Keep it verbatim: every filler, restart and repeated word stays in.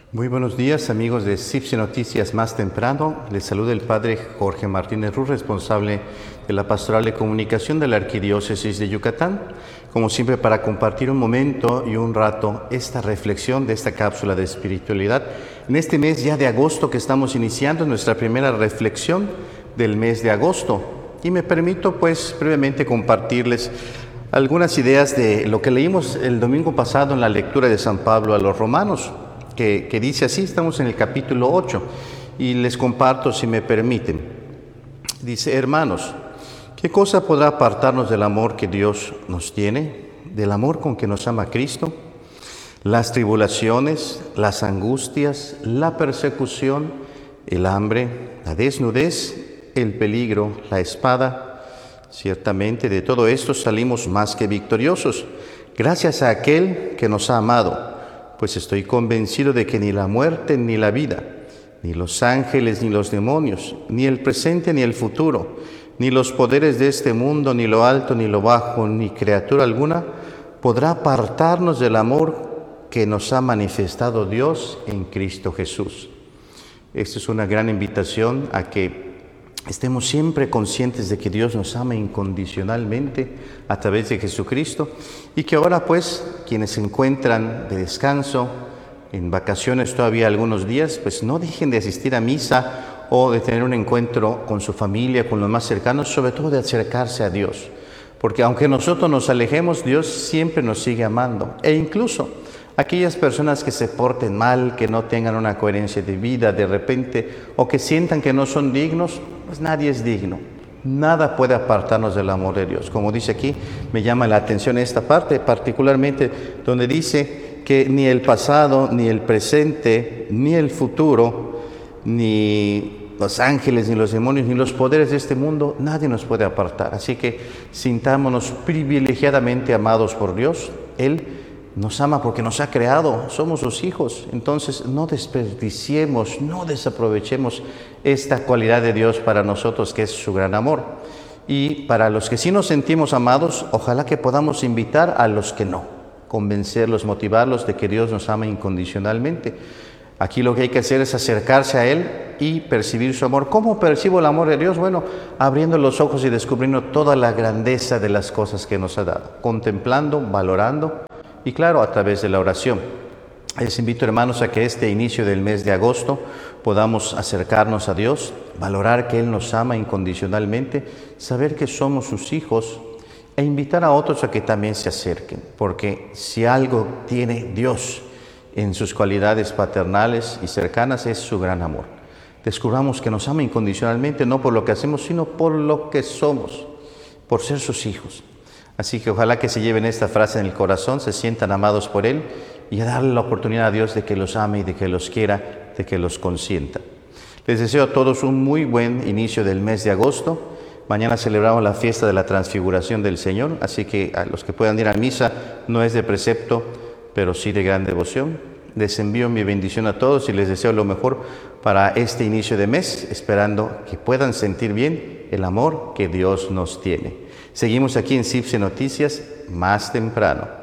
Muy buenos días, amigos de C I F C Noticias Más Temprano. Les saluda el Padre Jorge Martínez Ruz, responsable de la Pastoral de Comunicación de la Arquidiócesis de Yucatán. Como siempre, para compartir un momento y un rato esta reflexión de esta cápsula de espiritualidad. En este mes ya de agosto que estamos iniciando, nuestra primera reflexión del mes de agosto. Y me permito, pues, brevemente compartirles algunas ideas de lo que leímos el domingo pasado en la lectura de San Pablo a los Romanos. Que, que dice así, estamos en el capítulo ocho, y les comparto si me permiten. Dice: hermanos, ¿qué cosa podrá apartarnos del amor que Dios nos tiene, del amor con que nos ama Cristo? Las tribulaciones, las angustias, la persecución, el hambre, la desnudez, el peligro, la espada. Ciertamente de todo esto salimos más que victoriosos, gracias a aquel que nos ha amado. Pues estoy convencido de que ni la muerte ni la vida, ni los ángeles ni los demonios, ni el presente ni el futuro, ni los poderes de este mundo, ni lo alto ni lo bajo, ni criatura alguna, podrá apartarnos del amor que nos ha manifestado Dios en Cristo Jesús. Esta es una gran invitación a que estemos siempre conscientes de que Dios nos ama incondicionalmente a través de Jesucristo, y que ahora, pues, quienes se encuentran de descanso, en vacaciones todavía algunos días, pues no dejen de asistir a misa o de tener un encuentro con su familia, con los más cercanos, sobre todo de acercarse a Dios. Porque aunque nosotros nos alejemos, Dios siempre nos sigue amando. E incluso aquellas personas que se porten mal, que no tengan una coherencia de vida de repente, o que sientan que no son dignos, pues nadie es digno. Nada puede apartarnos del amor de Dios. Como dice aquí, me llama la atención esta parte, particularmente donde dice que ni el pasado, ni el presente, ni el futuro, ni los ángeles, ni los demonios, ni los poderes de este mundo, nadie nos puede apartar. Así que sintámonos privilegiadamente amados por Dios. Él nos ama porque nos ha creado, somos sus hijos. Entonces no desperdiciemos, no desaprovechemos esta cualidad de Dios para nosotros, que es su gran amor. Y para los que sí nos sentimos amados, ojalá que podamos invitar a los que no, convencerlos, motivarlos de que Dios nos ama incondicionalmente. Aquí lo que hay que hacer es acercarse a Él y percibir su amor. ¿Cómo percibo el amor de Dios? Bueno, abriendo los ojos y descubriendo toda la grandeza de las cosas que nos ha dado, contemplando, valorando, y claro, a través de la oración. Les invito, hermanos, a que este inicio del mes de agosto podamos acercarnos a Dios, valorar que Él nos ama incondicionalmente, saber que somos sus hijos, e invitar a otros a que también se acerquen. Porque si algo tiene Dios en sus cualidades paternales y cercanas, es su gran amor. Descubramos que nos ama incondicionalmente, no por lo que hacemos, sino por lo que somos, por ser sus hijos. Así que ojalá que se lleven esta frase en el corazón, se sientan amados por Él, y a darle la oportunidad a Dios de que los ame y de que los quiera, de que los consienta. Les deseo a todos un muy buen inicio del mes de agosto. Mañana celebramos la fiesta de la Transfiguración del Señor, así que a los que puedan ir a misa, no es de precepto, pero sí de gran devoción. Les envío mi bendición a todos y les deseo lo mejor para este inicio de mes, esperando que puedan sentir bien el amor que Dios nos tiene. Seguimos aquí en C I F C Noticias Más Temprano.